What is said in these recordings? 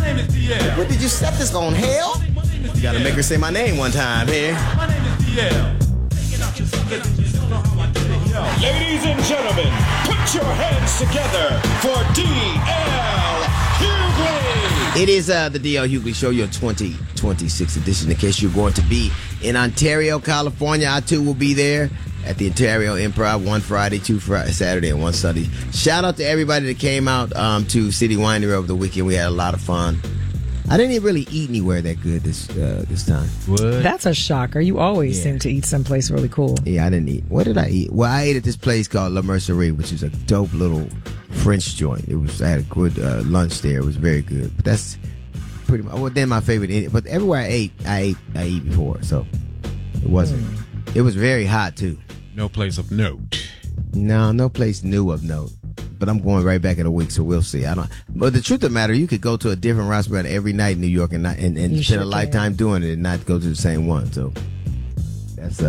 name is DL. What did you set this on, hell? You gotta make her say my name one time here. My name is DL. Ladies and gentlemen, put your hands together for D.L. Hughley. It is the D.L. Hughley Show, your 2026 edition. In case you're going to be in Ontario, California, I too will be there at the Ontario Improv, one Friday, two Saturday, and one Sunday. Shout out to everybody that came out to City Winery over the weekend. We had a lot of fun. I didn't even really eat anywhere that good this time. What? That's a shocker. You always seem to eat someplace really cool. Yeah, I didn't eat. What did I eat? Well, I ate at this place called La Mercerie, which is a dope little French joint. I had a good lunch there. It was very good. But that's pretty much. Well, then my favorite. But everywhere I ate before, so it wasn't. It was very hot too. No place of note. No place new of note. But I'm going right back in a week, so we'll see. But the truth of the matter, you could go to a different restaurant every night in New York and spend sure a lifetime doing it and not go to the same one. So that's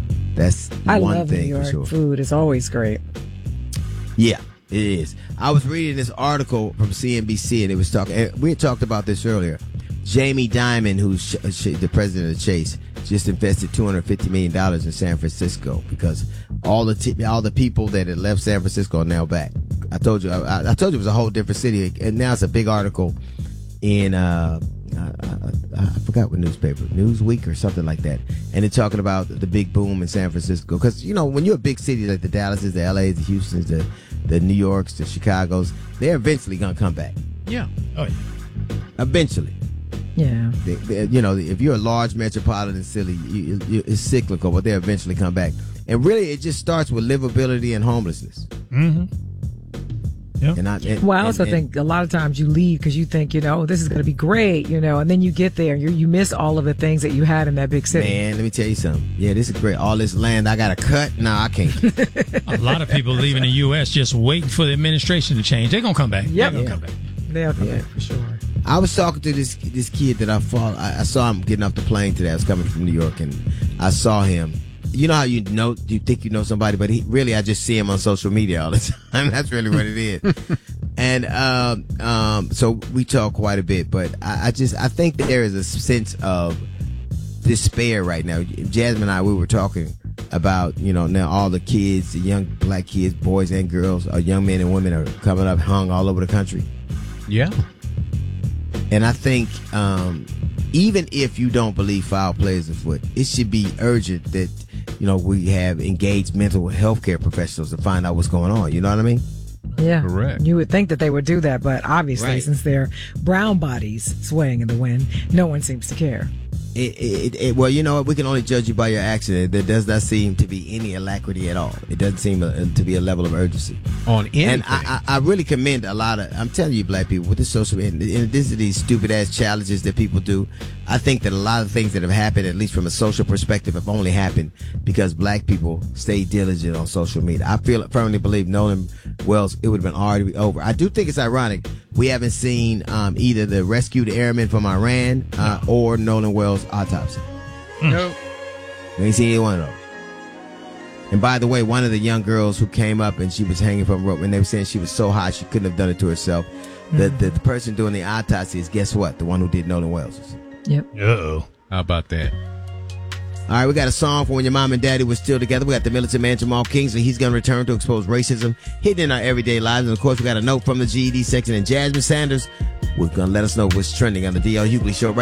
I one love thing New York for sure. food. It's always great. Yeah, it is. I was reading this article from CNBC, and it was talking. We had talked about this earlier. Jamie Dimon, who's the president of Chase, just invested $250 million in San Francisco because all the people that had left San Francisco are now back. I told you it was a whole different city, and now it's a big article in I forgot what newspaper, Newsweek or something like that, and they're talking about the big boom in San Francisco because when you're a big city like the Dallases, the LAs, the Houstons, the New Yorks, the Chicagos, they're eventually gonna come back. Yeah. Oh yeah. Eventually. Yeah. If you're a large metropolitan city, it's cyclical, but they'll eventually come back. And really, it just starts with livability and homelessness. Mm-hmm. Yep. I also think a lot of times you leave because you think, this is going to be great, and then you get there and you miss all of the things that you had in that big city. Man, let me tell you something. Yeah, this is great. All this land I got to cut? No, I can't. A lot of people leaving the U.S. just waiting for the administration to change. They're going to come back. Yep. They're going to come back. They'll come back for sure. I was talking to this kid that I saw him getting off the plane today. I was coming from New York, and I saw him. You know how you think you know somebody, but I just see him on social media all the time. That's really what it is. And so we talk quite a bit, but I think that there is a sense of despair right now. Jasmine and I, we were talking about, now all the kids, the young black kids, boys and girls, young men and women are coming up hung all over the country. Yeah. And I think even if you don't believe foul play is afoot, it should be urgent that we have engaged mental health care professionals to find out what's going on. You know what I mean? Yeah. Correct. You would think that they would do that, but obviously, Right. since they're brown bodies swaying in the wind, no one seems to care. Well, you know what? We can only judge you by your action. There does not seem to be any alacrity at all. It doesn't seem to be a level of urgency. On anything. And I really commend a lot of, I'm telling you, black people, with this social media, and this is these stupid ass challenges that people do. I think that a lot of things that have happened, at least from a social perspective, have only happened because black people stay diligent on social media. I firmly believe Nolan Wells, it would have been already over. I do think it's ironic we haven't seen either the rescued airmen from Iran or Nolan Wells' autopsy. Nope. We ain't seen either one of those. And by the way, one of the young girls who came up and she was hanging from a rope, and they were saying she was so hot she couldn't have done it to herself. The person doing the autopsy is, guess what? The one who did Nolan Wells. Yep. Uh-oh. How about that? All right, we got a song for when your mom and daddy were still together. We got the militant man Jamal Kingsley. He's going to return to expose racism hidden in our everyday lives. And, of course, we got a note from the GED section. And Jasmine Sanders was going to let us know what's trending on the D.L. Hughley Show.